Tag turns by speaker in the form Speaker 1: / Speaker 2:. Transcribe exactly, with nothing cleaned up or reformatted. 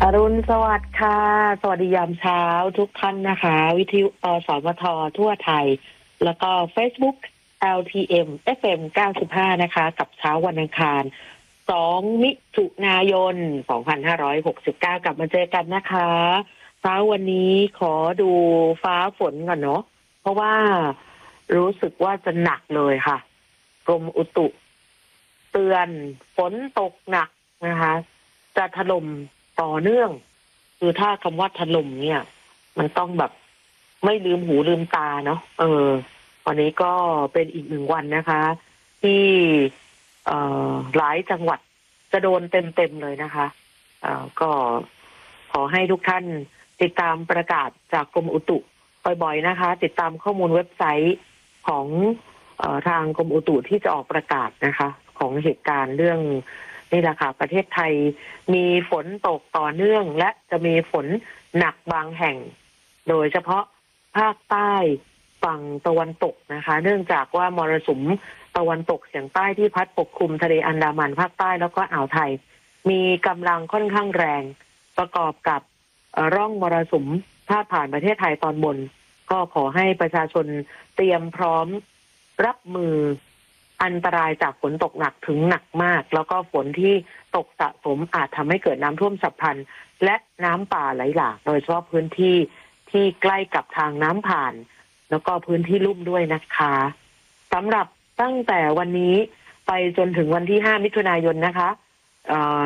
Speaker 1: อรุณสวัสดิ์ค่ะสวัสดียามเช้าทุกท่านนะคะวิทยุอสมททั่วไทยแล้วก็ Facebook แอล ที เอ็ม เอฟ เอ็ม เก้าสิบห้านะคะกับเช้าวันอังคารสองมิถุนายนสองพันห้าร้อยหกสิบเก้ากลับมาเจอกันนะคะเช้าวันนี้ขอดูฟ้าฝนก่อนเนาะเพราะว่ารู้สึกว่าจะหนักเลยค่ะกรมอุตุเตือนฝนตกหนักนะคะจะถล่มต่อเนื่องคือถ้าคำว่าถล่มเนี่ยมันต้องแบบไม่ลืมหูลืมตาเนาะเออวันนี้ก็เป็นอีกหนึ่งวันนะคะ ที่เอ่อหลายจังหวัดจะโดนเต็มๆเลยนะคะเอ่อก็ขอให้ทุกท่านติดตามประกาศจากกรมอุตุบ่อยๆนะคะติดตามข้อมูลเว็บไซต์ของเอ่อทางกรมอุตุที่จะออกประกาศนะคะของเหตุการณ์เรื่องนี่แหละค่ะประเทศไทยมีฝนตกต่อเนื่องและจะมีฝนหนักบางแห่งโดยเฉพาะภาคใต้ฝั่งตะวันตกนะคะเนื่องจากว่ามรสุมตะวันตกเฉียงใต้ที่พัดปกคลุมทะเลอันดามันภาคใต้แล้วก็อ่าวไทยมีกำลังค่อนข้างแรงประกอบกับร่องมรสุมพาดผ่านประเทศไทยตอนบนก็ขอให้ประชาชนเตรียมพร้อมรับมืออันตรายจากฝนตกหนักถึงหนักมากแล้วก็ฝนที่ตกสะสมอาจทำให้เกิดน้ำท่วมฉับพลันและน้ำป่าไหลหลากโดยเฉพาะพื้นที่ที่ใกล้กับทางน้ำผ่านแล้วก็พื้นที่ลุ่มด้วยนะคะสำหรับตั้งแต่วันนี้ไปจนถึงวันที่ห้ามิถุนายนนะคะ